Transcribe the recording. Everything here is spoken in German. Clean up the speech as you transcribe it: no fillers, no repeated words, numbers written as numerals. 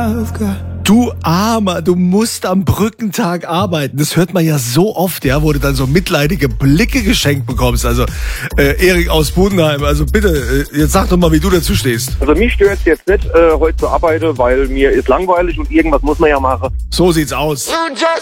Du Armer, du musst am Brückentag arbeiten. Das hört man ja so oft, ja, wo du dann so mitleidige Blicke geschenkt bekommst. Also, Erik aus Budenheim, also bitte, jetzt sag doch mal, wie du dazu stehst. Also mich stört es jetzt nicht, heute zu arbeiten, weil mir ist langweilig und irgendwas muss man ja machen. So sieht's aus.